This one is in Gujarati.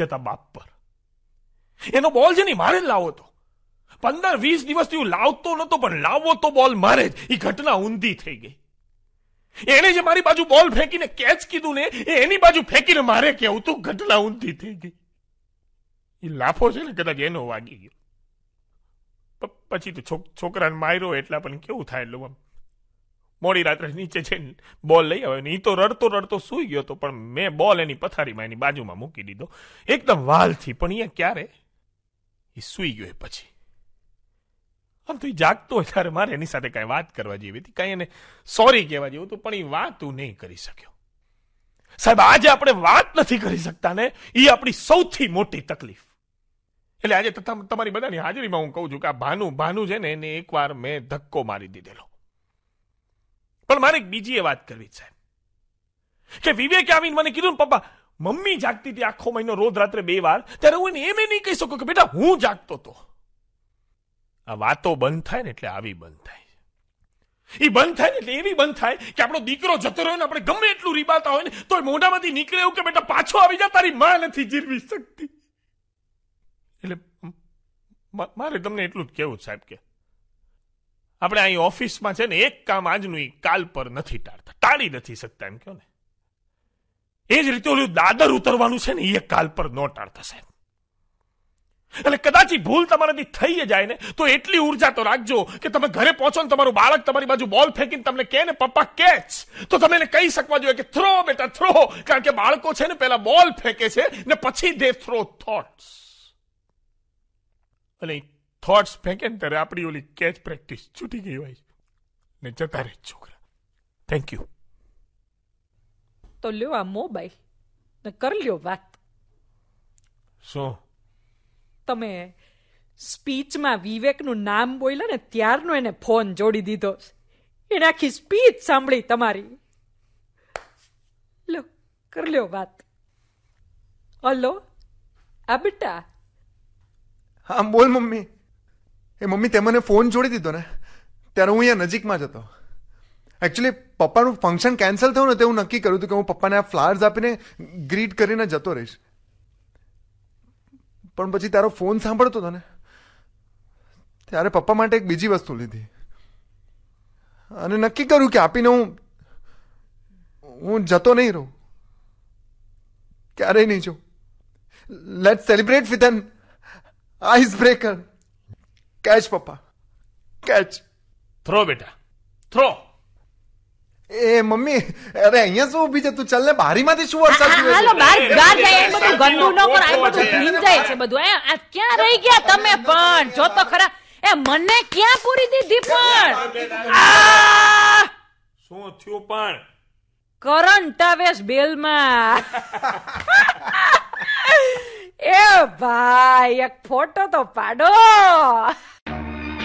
જતા બાપ પર. એનો બોલ છે ને મારે જ લાવો હતો. 15-20 દિવસથી હું લાવતો નતો, પણ લાવવો તો બોલ મારે જ. એ ઘટના ઊંધી થઈ ગઈ. એને જે મારી બાજુ બોલ ફેંકીને કેચ કીધું ને, એની બાજુ ફેંકીને મારે કેવું તું, ઘટના ઊંધી થઈ ગઈ. એ લાફો છે ને કદાચ એનો વાગી ગયો. પછી તો છોકરાને માર્યો એટલા પણ કેવું થાય. એટલે મોડી રાત્રે નીચે છે બોલ લઈ આવ્યો ને, એ તો રડતો રડતો સૂઈ ગયો હતો, પણ મેં બોલ એની પથારીમાં એની બાજુમાં મૂકી દીધો એકદમ વાલથી. પણ અહીંયા ક્યારે એ સૂઈ ગયો. પછી આમ તો એ જાગતો હોય ત્યારે મારે એની સાથે કાંઈ વાત કરવા જેવી હતી, કાંઈ એને સોરી કહેવા જેવું હતું, પણ એ વાત હું નહીં કરી શક્યો. સાહેબ, આજે આપણે વાત નથી કરી શકતા ને, એ આપણી સૌથી મોટી તકલીફ. એટલે આજે તમારી બધાની હાજરીમાં હું કહું છું કે આ ભાનુ છે ને, એને એકવાર મેં ધક્કો મારી દીધેલો. પણ મારે એક બીજી એ વાત કરવી સાહેબ, કે વિવેકે આવીને મને કીધું, પપ્પા મમ્મી જાગતી હતી આખો મહિનો રોજ રાત્રે 2 વાર, ત્યારે હું એમ નહીં કહી શકું કે બેટા હું જાગતો હતો. આ વાતો બંધ થાય ને એટલે આવી બંધ થાય. એ બંધ થાય ને એટલે એવી બંધ થાય કે આપણો દીકરો જતો રહ્યો ને આપણે ગમે એટલું રીબાતા હોય ને તો મોઢામાંથી નીકળે એવું કે બેટા પાછો આવી જા, તારી માં નથી જીરવી શકતી. એટલે મારે તમને એટલું જ કહેવું સાહેબ કે આપણે અહીં ઓફિસમાં છે ને એક કામ આજનું કાલ પર નથી ટાળી નથી શકતા, એમ કહો ને. એ જ રીતે ઓલું દાદર ઉતરવાનું છે ને, એ કાલ પર ન ટાળતા સાહેબ. એટલે કદાચ ભૂલ તમારાથી થઈ જાય ને તો એટલી ઉર્જા તો રાખજો કે તમે ઘરે પહોંચો ને તમારું બાળક તમારી બાજુ બોલ ફેંકીને તમને કહે ને પપ્પા કેચ, તો તમે એને કહી શકવા જોઈએ કે થ્રો બેટા થ્રો. કારણ કે બાળકો છે ને પહેલા બોલ ફેંકે છે ને પછી દે થ્રો થોટ્સ. અને થોટ્સ ફેંકે ને ત્યારે આપણી ઓલી કેચ પ્રેક્ટિસ છૂટી ગઈ હોય ને જતા રહે છોકરા. Thank you. તો લ્યો આ મોબાઈલ ને કર લ્યો વાત. શું? તમે સ્પીચમાં વિવેકનું નામ બોલ્યા ને ત્યારનો એને ફોન જોડી દીધો. એને આખી સ્પીચ સાંભળી તમારી. લો કર લ્યો વાત. હલો આ બેટા. હા બોલ મમ્મી. એ મમ્મી તે મને ફોન જોડી દીધો ને ત્યારે હું અહીંયા નજીકમાં જ હતો. એકચ્યુઅલી પપ્પાનું ફંક્શન કેન્સલ થયું ને તે હું નક્કી કર્યું હતું કે હું પપ્પાને આ ફ્લાવર્સ આપીને ગ્રીટ કરીને જતો રહીશ. પણ પછી તારો ફોન સાંભળતો હતો ને ત્યારે પપ્પા માટે એક બીજી વસ્તુ લીધી અને નક્કી કર્યું કે આપીને હું જતો નહીં રહું, ક્યારેય નહીં જો. Let's celebrate with an ice breaker. Catch પપ્પા કેચ. થ્રો બેટા થ્રો. એ મમ્મી અરે અહીંયા શું ઊભી છે તું? ચાલ ને બારીમાંથી શું વરસાદ જુએ છે? હાલો બહાર જાય. એ બધું ગંદુ ન કર, આ બધું ભીંજાય છે બધું. આ ક્યાં રહી ગયા તમે પણ? જો તો ખરા, એ મને ક્યાં પૂરી દીધી પણ? શું થયું પણ? કરંટ આવે બેલમાં. એ ભાઈ એક ફોટો તો પાડો.